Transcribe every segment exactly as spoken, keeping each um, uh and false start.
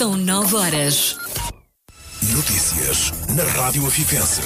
São nove horas. Notícias na Rádio Afifense.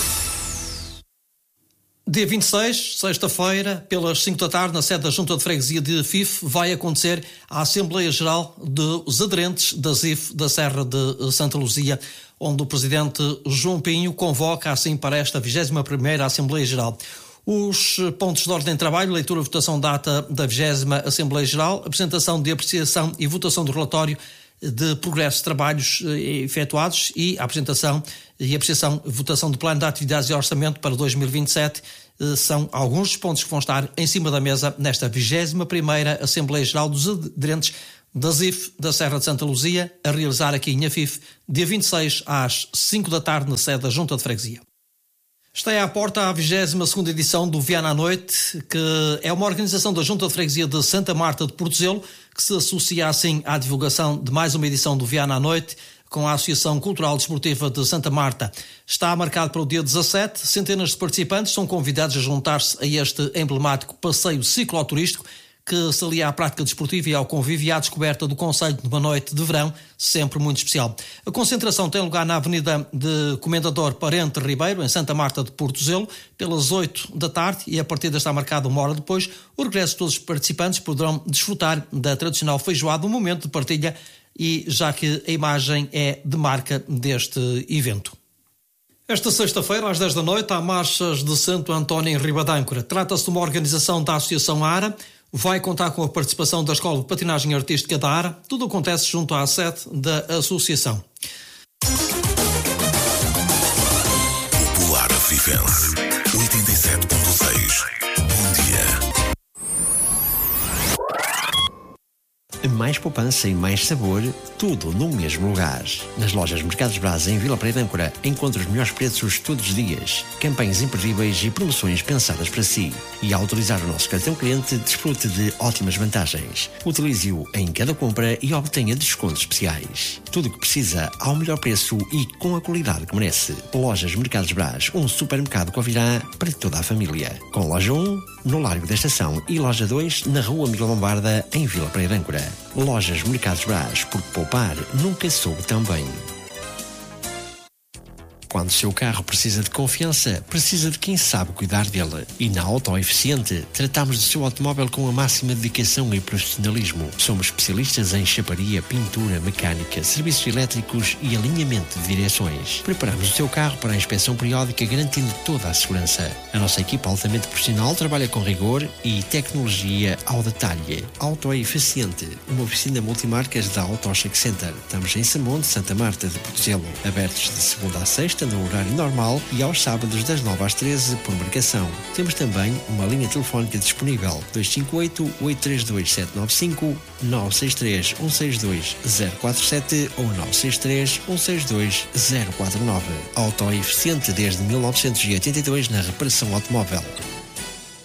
Dia vinte e seis, sexta-feira, pelas cinco da tarde, na sede da Junta de Freguesia de Afif, vai acontecer a Assembleia Geral dos aderentes da Z I F da Serra de Santa Luzia, onde o Presidente João Pinho convoca assim para esta vigésima primeira Assembleia Geral. Os pontos de ordem de trabalho: leitura e votação data da vigésima Assembleia Geral, apresentação de apreciação e votação do relatório de progresso de trabalhos efetuados e a apresentação e apreciação e votação do plano de atividades e orçamento para dois mil e vinte e sete são alguns dos pontos que vão estar em cima da mesa nesta vigésima primeira Assembleia Geral dos aderentes da Z I F da Serra de Santa Luzia, a realizar aqui em Afif, dia vinte e seis às cinco da tarde na sede da Junta de Freguesia. Está aí à porta a vigésima segunda edição do Viana à Noite, que é uma organização da Junta de Freguesia de Santa Marta de Portozelo, que se associa assim à divulgação de mais uma edição do Viana à Noite, com a Associação Cultural Desportiva de Santa Marta. Está marcado para o dia dezassete, centenas de participantes são convidados a juntar-se a este emblemático passeio cicloturístico, que se alia à prática desportiva e ao convívio e à descoberta do concelho de uma noite de verão sempre muito especial. A concentração tem lugar na Avenida de Comendador Parente Ribeiro, em Santa Marta de Portozelo, pelas oito da tarde, e a partida está marcada uma hora depois. O regresso de todos os participantes poderão desfrutar da tradicional feijoada, um momento de partilha, e já que a imagem é de marca deste evento. Esta sexta-feira, às dez da noite, há marchas de Santo António em Ribadâncora. Trata-se de uma organização da Associação ARA. Vai contar com a participação da Escola de Patinagem Artística da ARA. Tudo acontece junto à sede da associação. Popular Afifense oitenta e sete ponto seis. Bom dia. Mais poupança e mais sabor, tudo no mesmo lugar. Nas lojas Mercados Brás em Vila Praia de Âncora, encontra os melhores preços todos os dias, campanhas imperdíveis e promoções pensadas para si. E ao utilizar o nosso cartão cliente, desfrute de ótimas vantagens. Utilize-o em cada compra e obtenha descontos especiais. Tudo o que precisa ao melhor preço e com a qualidade que merece. Lojas Mercados Brás, um supermercado Covirá para toda a família. Com loja um, no Largo da Estação, e loja dois, na Rua Miguel Lombarda, em Vila Praia de Âncora. Lojas Mercados Brás, porque poupar nunca soube tão bem. Quando o seu carro precisa de confiança, precisa de quem sabe cuidar dele. E na Auto Eficiente, tratamos do seu automóvel com a máxima dedicação e profissionalismo. Somos especialistas em chaparia, pintura, mecânica, serviços elétricos e alinhamento de direções. Preparamos o seu carro para a inspeção periódica, garantindo toda a segurança. A nossa equipa altamente profissional trabalha com rigor e tecnologia ao detalhe. Auto Eficiente, uma oficina multimarcas da Auto Check Center. Estamos em Samonte, Santa Marta de Portozelo. Abertos de segunda a sexta, no horário normal, e aos sábados das nove às treze por marcação. Temos também uma linha telefónica disponível: dois cinco oito, oito três dois, sete nove cinco, nove seis três, um seis dois, zero quatro sete ou nove seis três, um seis dois, zero quatro nove. Auto Eficiente desde mil novecentos e oitenta e dois na reparação automóvel.